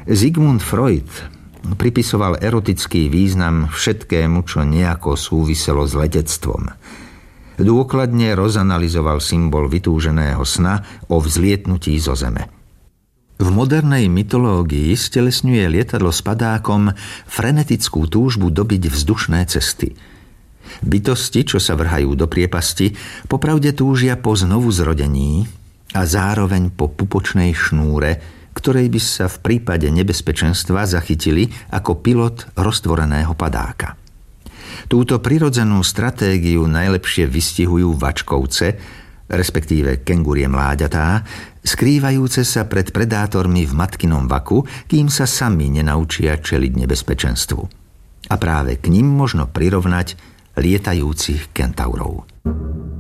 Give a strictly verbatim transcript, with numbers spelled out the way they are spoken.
Sigmund Freud pripisoval erotický význam všetkému, čo nejako súviselo s letectvom. Dôkladne rozanalizoval symbol vytúženého sna o vzlietnutí zo zeme. V modernej mytológii stelesňuje lietadlo s padákom frenetickú túžbu dobiť vzdušné cesty. Bytosti, čo sa vrhajú do priepasti, popravde túžia po znovuzrodení a zároveň po pupočnej šnúre, ktorej by sa v prípade nebezpečenstva zachytili ako pilot roztvoreného padáka. Túto prirodzenú stratégiu najlepšie vystihujú vačkovce, respektíve kengurie mláďatá, skrývajúce sa pred predátormi v matkinom vaku, kým sa sami nenaučia čeliť nebezpečenstvu. A práve k nim možno prirovnať lietajúcich kentaurov.